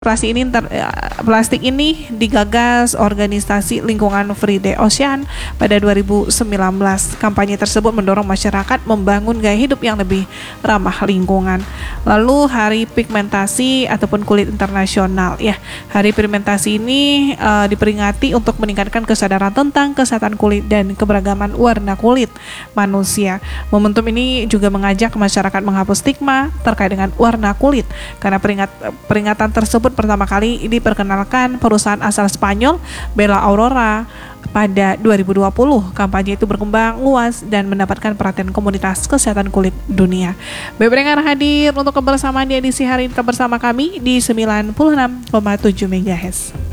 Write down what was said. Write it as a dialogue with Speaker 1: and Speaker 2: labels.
Speaker 1: Plastik ini digagas organisasi lingkungan Free Day Ocean pada 2019. Kampanye tersebut mendorong masyarakat membangun gaya hidup yang lebih ramah lingkungan. Lalu Hari Pigmentasi ataupun Kulit Internasional. Ya, Hari Pigmentasi ini diperingati untuk meningkatkan kesadaran tentang kesehatan kulit dan keberagaman warna kulit manusia. Momentum ini juga mengajak masyarakat menghapus stigma terkait dengan warna kulit karena peringatan tersebut pertama kali diperkenalkan perusahaan asal Spanyol Bella Aurora pada 2020. Kampanye itu berkembang luas dan mendapatkan perhatian komunitas kesehatan kulit dunia. Baik pendengar, hadir untuk kebersamaan di edisi hari ini bersama kami di 96,7 MHz.